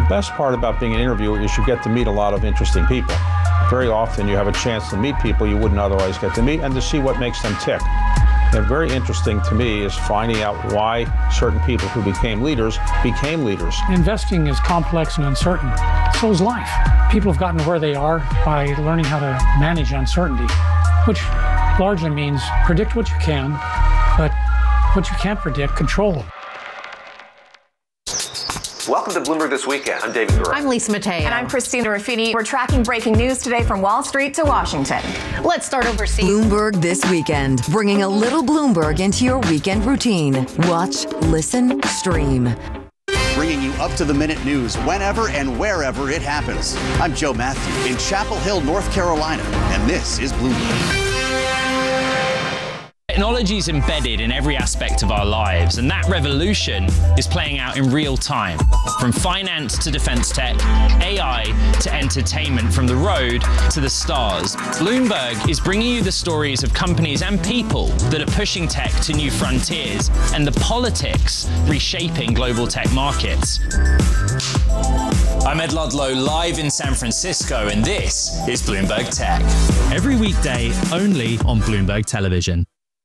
best part about being an interviewer is you get to meet a lot of interesting people. Very often you have a chance to meet people you wouldn't otherwise get to meet and to see what makes them tick. And very interesting to me is finding out why certain people who became leaders. Investing is complex and uncertain. So is life. People have gotten to where they are by learning how to manage uncertainty, which largely means predict what you can, but what you can't predict, control. Welcome to Bloomberg This Weekend. I'm David Gura. I'm Lisa Mateo. And I'm Christina Ruffini. We're tracking breaking news today from Wall Street to Washington. Let's start overseas. Bloomberg This Weekend, bringing a little Bloomberg into your weekend routine. Watch, listen, stream. Bringing you up-to-the-minute news whenever and wherever it happens. I'm Joe Matthew in Chapel Hill, North Carolina, and this is Bloomberg. Technology is embedded in every aspect of our lives, and that revolution is playing out in real time. From finance to defense tech, AI to entertainment, from the road to the stars. Bloomberg is bringing you the stories of companies and people that are pushing tech to new frontiers and the politics reshaping global tech markets. I'm Ed Ludlow, live in San Francisco, and this is Bloomberg Tech. Every weekday, only on Bloomberg Television.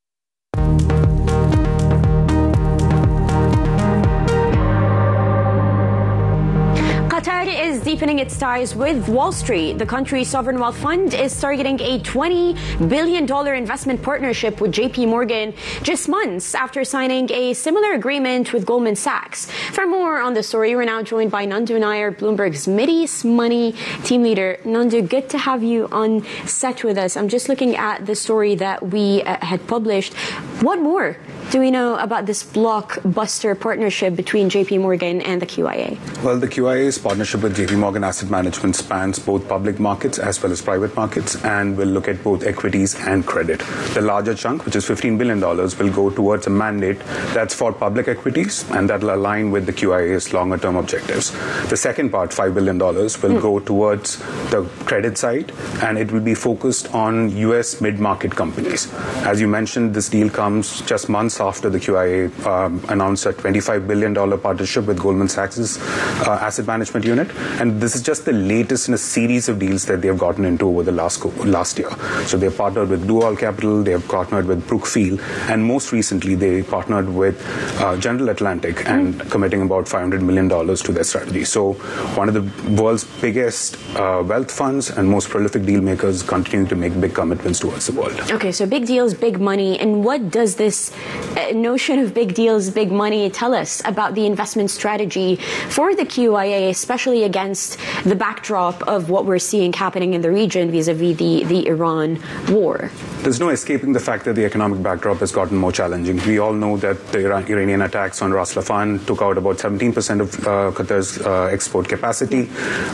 Qatar is deepening its ties with Wall Street. The country's sovereign wealth fund is targeting a $20 billion investment partnership with JP Morgan just months after signing a similar agreement with Goldman Sachs. For more on the story, we're now joined by Nandu Nair, Bloomberg's Mideast Money team leader. Nandu, good to have you on set with us. I'm just looking at the story that we had published. What more do we know about this blockbuster partnership between JP Morgan and the QIA? Well, the QIA's partnership with JP Morgan Asset Management spans both public markets as well as private markets and will look at both equities and credit. The larger chunk, which is $15 billion, will go towards a mandate that's for public equities and that will align with the QIA's longer-term objectives. The second part, $5 billion, will go towards the credit side, and it will be focused on U.S. mid-market companies. As you mentioned, this deal comes just months after the QIA announced a $25 billion partnership with Goldman Sachs' asset management unit. And this is just the latest in a series of deals that they've gotten into over the last year. So they've partnered with Dual Capital, they've partnered with Brookfield, and most recently they partnered with General Atlantic and committing about $500 million to their strategy. So one of the world's biggest wealth funds and most prolific deal makers continue to make big commitments towards the world. Okay, so big deals, big money. And what does this notion of big deals, big money tell us about the investment strategy for the QIA, especially against the backdrop of what we're seeing happening in the region vis-a-vis the Iran war? There's no escaping the fact that the economic backdrop has gotten more challenging. We all know that the Iranian attacks on Ras Laffan took out about 17% of Qatar's export capacity.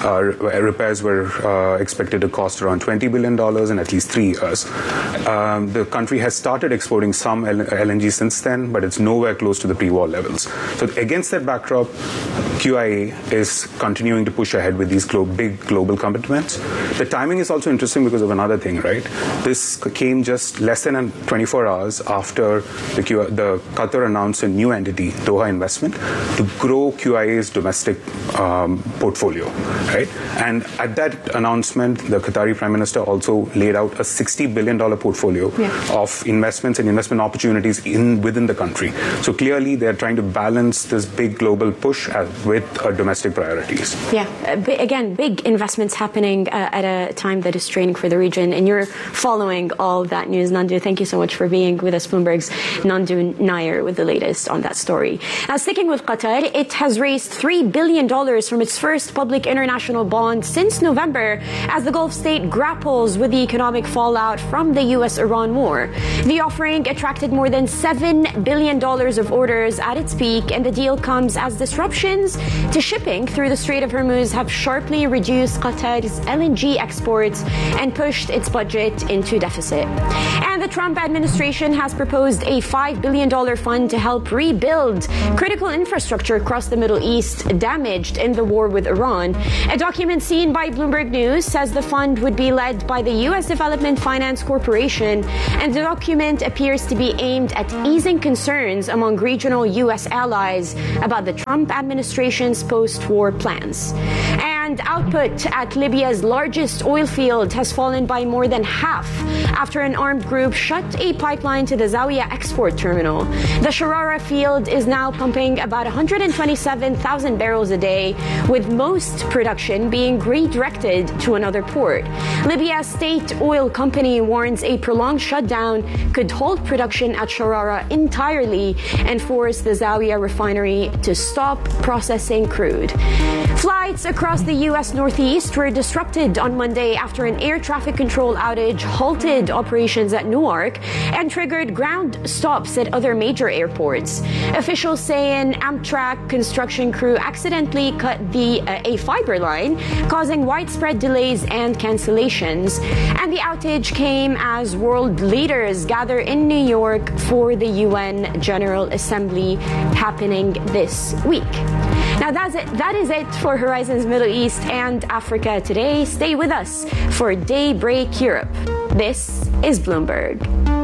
Repairs were expected to cost around $20 billion in at least 3 years. The country has started exporting some LNG since then, but it's nowhere close to the pre-war levels. So against that backdrop, QIA is continuing to push ahead with these big global commitments. The timing is also interesting because of another thing, right? This came just less than 24 hours after the Qatar announced a new entity, Doha Investment, to grow QIA's domestic portfolio, right? And at that announcement, the Qatari Prime Minister also laid out a $60 billion portfolio of investments and investment opportunities within the country. So clearly, they're trying to balance this big global push with domestic priorities. Yeah, again, big investments happening at a time that is straining for the region, and you're following all that news. Nandu, thank you so much for being with us. Bloomberg's Nandu Nair with the latest on that story. Now, sticking with Qatar, it has raised $3 billion from its first public international bond since November as the Gulf state grapples with the economic fallout from the U.S.-Iran war. The offering attracted more than $7 billion of orders at its peak, and the deal comes as disruptions to shipping through the Strait of Hormuz have sharply reduced Qatar's LNG exports and pushed its budget into deficit. And the Trump administration has proposed a $5 billion fund to help rebuild critical infrastructure across the Middle East damaged in the war with Iran. A document seen by Bloomberg News says the fund would be led by the U.S. Development Finance Corporation, and the document appears to be aimed at easing concerns among regional U.S. allies about the Trump administration administration's post-war plans. And output at Libya's largest oil field has fallen by more than half after an armed group shut a pipeline to the Zawiya export terminal. The Sharara field is now pumping about 127,000 barrels a day, with most production being redirected to another port. Libya's state oil company warns a prolonged shutdown could halt production at Sharara entirely and force the Zawiya refinery to stop processing crude. Flights across the U.S. Northeast were disrupted on Monday after an air traffic control outage halted operations at Newark and triggered ground stops at other major airports. Officials say an Amtrak construction crew accidentally cut a fiber line, causing widespread delays and cancellations. And the outage came as world leaders gather in New York for the UN General Assembly happening this week. Now that is it for Horizons Middle East and Africa today. Stay with us for Daybreak Europe. This is Bloomberg.